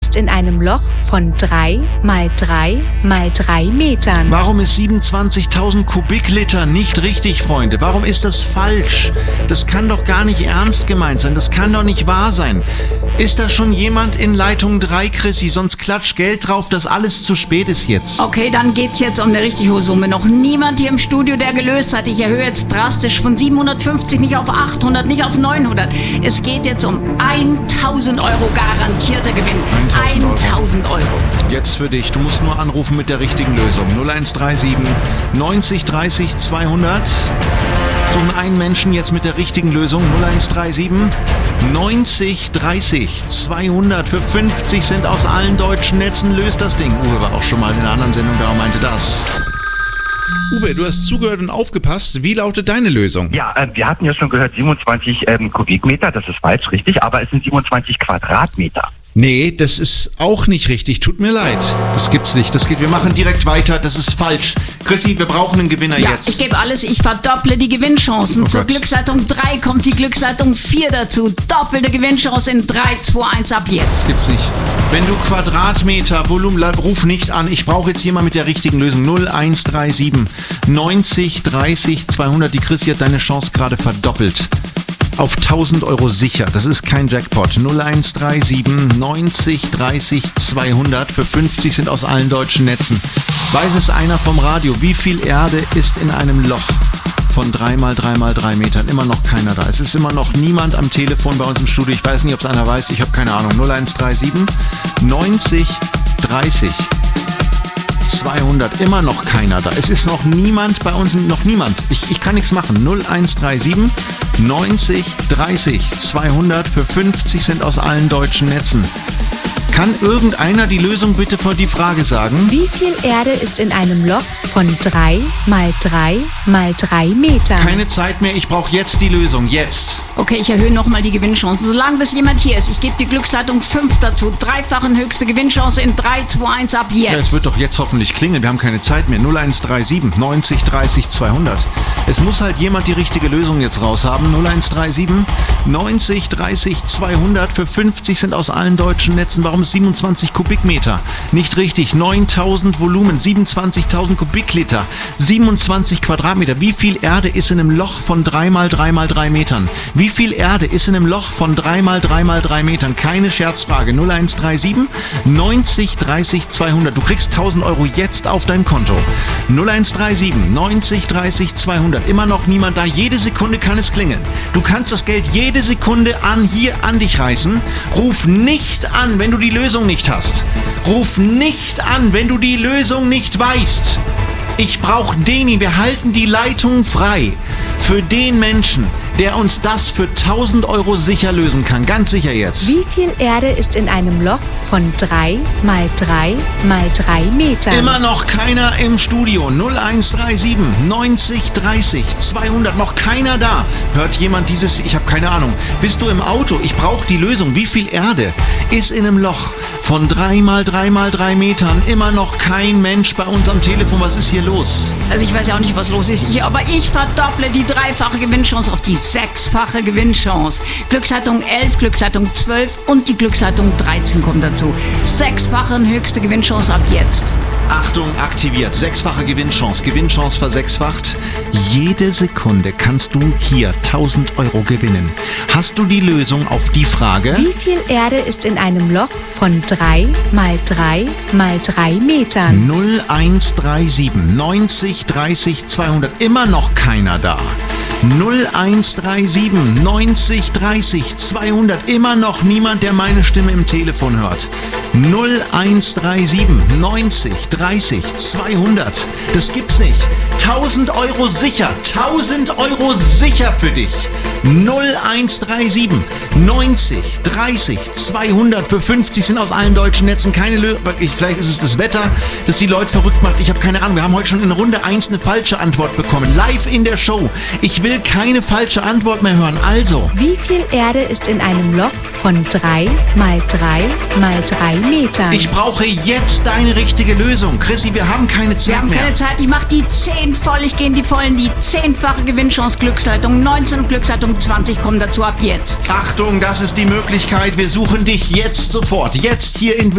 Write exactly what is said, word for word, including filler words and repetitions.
ist in einem Loch von drei mal drei mal drei Metern? Warum ist siebenundzwanzigtausend Kubikliter nicht richtig, Freunde? Warum ist das falsch? Das kann doch gar nicht ernst gemeint sein. Das kann doch nicht wahr sein. Ist da schon jemand in Leitung drei, Chrissy? Sonst klatscht Geld drauf, dass alles zu spät ist jetzt. Okay, dann geht's jetzt um eine richtig hohe Summe. Noch niemand hier im Studio, der gelöst hat. Ich erhöhe jetzt drastisch von siebenhundertfünfzig nicht auf achthundert, nicht auf neunhundert. Es geht jetzt um tausend Euro garantierter Gewinn. tausend Euro. Jetzt für dich. Du musst nur anrufen mit der richtigen Lösung. null eins drei sieben neunzig dreißig zweihundert. Suchen einen Menschen jetzt mit der richtigen Lösung. null eins drei sieben neunzig dreißig zweihundert. Für fünfzig Cent aus allen deutschen Netzen löst das Ding. Uwe war auch schon mal in einer anderen Sendung da und meinte das. Uwe, du hast zugehört und aufgepasst. Wie lautet deine Lösung? Ja, äh, wir hatten ja schon gehört siebenundzwanzig ähm, Kubikmeter, das ist falsch, richtig, aber es sind siebenundzwanzig Quadratmeter. Nee, das ist auch nicht richtig. Tut mir leid. Das gibt's nicht. Das geht. Wir machen direkt weiter. Das ist falsch. Chrissy, wir brauchen einen Gewinner ja, jetzt. Ich gebe alles. Ich verdopple die Gewinnchancen. Oh Zur Gott. Glücksleitung drei kommt die Glücksleitung vier dazu. Doppelte Gewinnchance in drei, zwei, eins ab jetzt. Gibt's nicht. Wenn du Quadratmeter Volumen, ruf nicht an. Ich brauche jetzt jemand mit der richtigen Lösung. null eins drei sieben neunzig dreißig zweihundert. Die Chrissy hat deine Chance gerade verdoppelt. Auf tausend Euro sicher. Das ist kein Jackpot. null eins drei sieben neunzig dreißig zweihundert. Für fünfzig sind aus allen deutschen Netzen. Weiß es einer vom Radio, wie viel Erde ist in einem Loch von drei mal drei mal drei Metern? Immer noch keiner da. Es ist immer noch niemand am Telefon bei uns im Studio. Ich weiß nicht, ob es einer weiß. Ich habe keine Ahnung. null eins drei sieben neunzig dreißig zweihundert. Immer noch keiner da. Es ist noch niemand bei uns. Noch niemand. Ich, ich kann nichts machen. null eins drei sieben neunzig dreißig zweihundert. Für fünfzig Cent aus allen deutschen Netzen. Kann irgendeiner die Lösung bitte vor die Frage sagen? Wie viel Erde ist in einem Loch von drei mal drei mal drei Metern? Keine Zeit mehr. Ich brauche jetzt die Lösung. Jetzt. Okay, ich erhöhe nochmal die Gewinnchancen. Solange bis jemand hier ist. Ich gebe die Glücksleitung fünf dazu. Dreifachen höchste Gewinnchance in drei, zwei, eins ab jetzt. Ja, es wird doch jetzt hoffentlich klingeln. Wir haben keine Zeit mehr. null eins drei sieben neunzig dreißig zweihundert. Es muss halt jemand die richtige Lösung jetzt raushaben. null eins drei sieben neunzig dreißig zweihundert. Für fünfzig sind aus allen deutschen Netzen. Warum ist siebenundzwanzig Kubikmeter? Nicht richtig. neuntausend Volumen. siebenundzwanzigtausend Kubikliter. siebenundzwanzig Quadratmeter. Wie viel Erde ist in einem Loch von drei mal drei mal drei Metern? Wie viel Erde ist in einem Loch von drei mal drei mal drei Metern? Keine Scherzfrage. null eins drei sieben neunzig dreißig zweihundert. Du kriegst tausend Euro jetzt auf dein Konto. null eins drei sieben neunzig dreißig zweihundert. Immer noch niemand da. Jede Sekunde kann es klingeln. Du kannst das Geld jede Sekunde an hier an dich reißen. Ruf nicht an, wenn du die Lösung nicht hast. Ruf nicht an, wenn du die Lösung nicht weißt. Ich brauche Deni. Wir halten die Leitung frei für den Menschen, der uns das für tausend Euro sicher lösen kann. Ganz sicher jetzt. Wie viel Erde ist in einem Loch von drei mal drei mal drei Metern? Immer noch keiner im Studio. null eins drei sieben neunzig dreißig zweihundert. Noch keiner da. Hört jemand dieses... Ich habe keine Ahnung. Bist du im Auto? Ich brauche die Lösung. Wie viel Erde ist in einem Loch von drei mal drei mal drei Metern? Immer noch kein Mensch bei uns am Telefon. Was ist hier los? Also ich weiß ja auch nicht, was los ist. Ich, aber ich verdopple die dreifache Gewinnchance auf die sechsfache Gewinnchance. Glücksleitung elf, Glücksleitung zwölf und die Glücksleitung dreizehn kommt dazu. Sechsfache höchste Gewinnchance ab jetzt. Achtung, aktiviert. Sechsfache Gewinnchance. Gewinnchance versechsfacht. Jede Sekunde kannst du hier tausend Euro gewinnen. Hast du die Lösung auf die Frage? Wie viel Erde ist in einem Loch von drei mal drei mal drei Metern? null eins drei sieben neunzig dreißig zweihundert. Immer noch keiner da. null eins drei sieben neunzig dreißig zweihundert. Immer noch niemand, der meine Stimme im Telefon hört. null eins drei sieben neunzig dreißig zweihundert. Das gibt's nicht. tausend Euro sicher. tausend Euro sicher für dich. null eins drei sieben neunzig dreißig zweihundert. Für fünfzig sind aus allen deutschen Netzen keine Lösung. Vielleicht ist es das Wetter, das die Leute verrückt macht. Ich habe keine Ahnung. Wir haben heute schon in Runde eins eine falsche Antwort bekommen. Live in der Show. Ich will keine falsche Antwort mehr hören. Also. Wie viel Erde ist in einem Loch von drei mal drei mal drei Metern? Ich brauche jetzt deine richtige Lösung. Chrissy, wir haben keine Zeit mehr. Wir haben mehr. keine Zeit. Ich mache die zehn voll. Ich gehe in die vollen. Die zehnfache Gewinnchance Glücksleitung neunzehn und Glücksleitung zwanzig kommen dazu ab jetzt. Achtung, das ist die Möglichkeit. Wir suchen dich jetzt sofort. Jetzt hier in